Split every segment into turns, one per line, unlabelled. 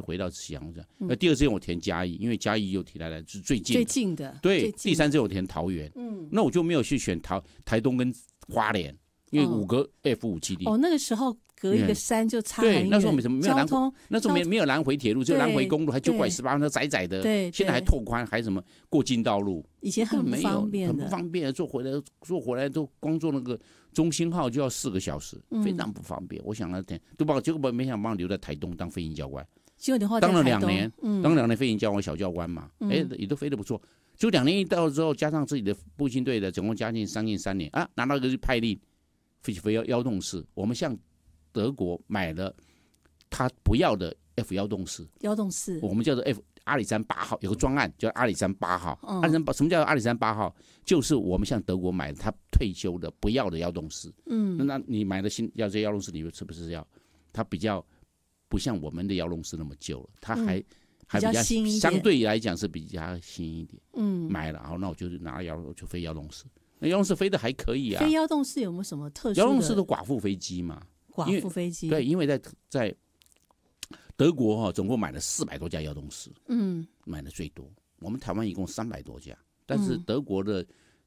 回到启阳站。第二志愿我填嘉义，因为嘉义又提来是最近的。对，第三志愿我填桃园。那我就没有去选台东跟花莲，因为5个 F5基地。
那个时候隔一个山就差很远。
对，那时候没有
交通，
那时候没有南回铁路，只有南回公路，还9拐18，那窄窄的。
对，
现在还拓宽，还什么过境道路。
以前很不方便的，
很不方便，坐回来都光坐那个中兴号就要4个小时，非常不方便。我想了点，结果没想把我留在台东当飞行教官，当了2年，当2年飞行教官小教官嘛，也都飞得不错。就2年一到之后，加上自己的步行队的，总共将近3年啊，拿到一个派令，飞幺洞4，我们向德国买了他不要的 F 幺洞4，我们叫做 阿里山8号，有个专案叫阿里山8号。什么叫阿里山8号？就是我们向德国买他退休的不要的幺洞4。那你买的要这幺洞4，你是不是要？它比较不像我们的幺洞4那么旧了，它还比较相对来讲是比较新一点。买了，然后那我就拿我就飞幺洞4。那幺洞4飞得还可以啊。
飞幺洞4有没有什么特殊的？
幺洞4的寡妇飞机嘛。
寡妇飞机。
对，因为在德国总共买了400多架幺洞4，买的最多。我们台湾一共300多架，但是德国的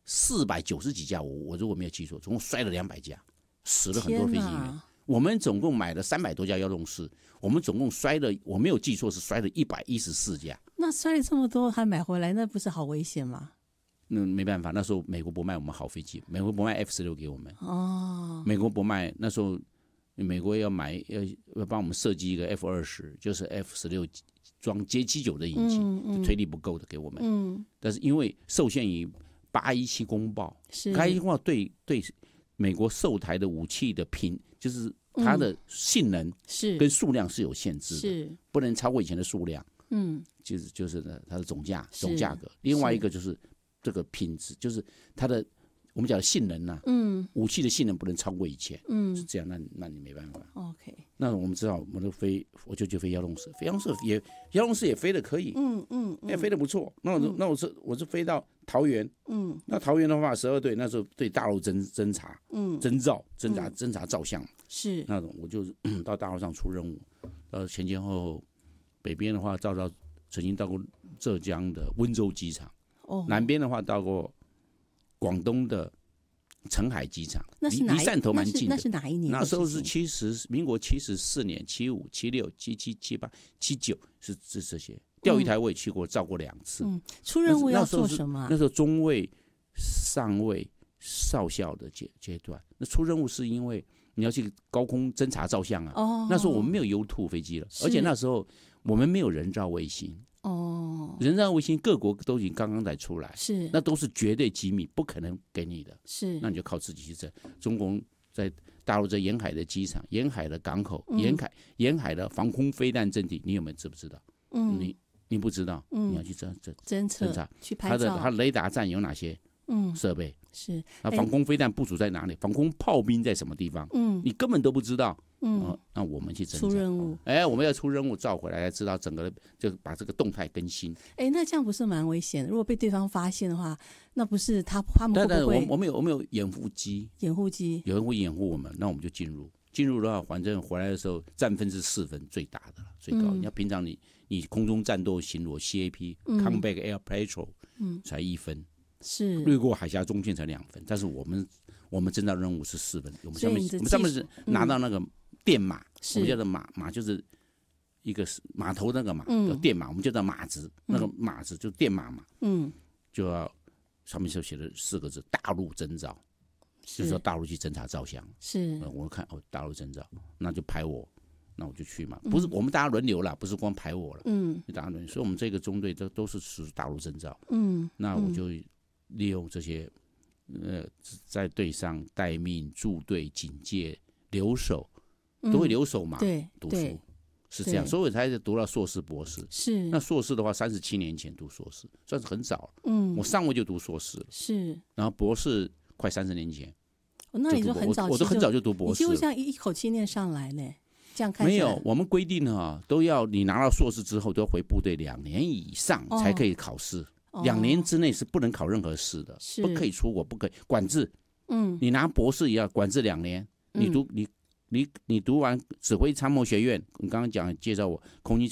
490几架，我如果没有记错，总共摔了200架，死了很多飞行员。我们总共买了300多架幺洞4，我们总共摔了，我没有记错是摔了114架。
那摔了这么多还买回来，那不是好危险吗？
没办法，那时候美国不卖我们好飞机，美国不卖 F16给我们。美国不卖，那时候美国要帮我们设计一个 F20，就是 F16装接79的引擎，推力不够的给我们。但是因为受限于817公报，817公报对美国售台的武器的就是它的性能跟数量是有限制的，不能超过以前的数量。就是它的总价格。另外一个就是这个品质，就是它的我们讲的性能啊，武器的性能不能超过以前，是这样，那你没办法。
OK，
那我们知道，我就飞幺洞4，飞幺洞4也飞得可以，也飞得不错。那我是飞到桃园，那桃园的话，12队那时候对大陆侦察、侦察照相，
是
那种我就到大陆上出任务，前后，北边的话曾经到过浙江的温州机场，南边的话到过广东的澄海机场，离汕头蛮近的。
那是哪一年？
那时候是民国74年、75、76、77、78、79，是这些。钓鱼台我也去过，照过2次。
出任务要做什么？
那时候中尉、上尉、少校的阶段。那出任务是因为你要去高空侦察照相啊。那时候我们没有 U2 飞机了，而且那时候我们没有人造卫星。人造卫星各国都已经刚才出来，
是
那都是绝对机密，不可能给你的，
是
那你就靠自己去整。中国在大陆在沿海的机场、沿海的港口、沿海的防空飞弹阵地，你有没有知不知道？你不知道，你要去侦查，
去拍照。
它雷达站有哪些设备？
是
那防空飞弹部署在哪里？防空炮兵在什么地方？你根本都不知道。那我们去
出任务，
我们要出任务照回来，才知道整个就把这个动态更新。
那这样不是蛮危险的？如果被对方发现的话，那不是他们会不会？
我们有掩护机，有人会掩护我们，那我们就进入的话，反正回来的时候占分是4分，最大的了，最高。你要平常你空中战斗巡逻 CAP Combat Air Patrol 才1分，
是
掠过海峡中线才2分，但是我们侦察任务是4分。我们上面是拿到那个电码，我们叫做马就是一个码头那个码叫电码，我们叫做码子，那个码子就是电码嘛，就要上面就写了4个字：大陆征召，就是说大陆去侦察照相。
是，
我看大陆征召，那就排我，那我就去嘛，不是我们大家轮流啦，不是光排我了，大家轮流，所以我们这个中队都是属于大陆征召，那我就利用这些，在队上待命、驻队、警戒、留守。都会留守嘛，读书是这样，所以我才读到硕士、博士。
是，
那硕士的话，37年前读硕士，算是很早了。我上位就读硕士了，
是，
然后博士快30年前。
那你就很早，
我都很早就读博士了，
你几乎像一口气念上来呢。这样看
没有，我们规定都要你拿到硕士之后都要回部队2年以上才可以考试，2年之内是不能考任何试的，不可以出国，不可以管制。你拿博士也要管制2年，你读完指挥参谋学院，你刚刚讲介绍我空军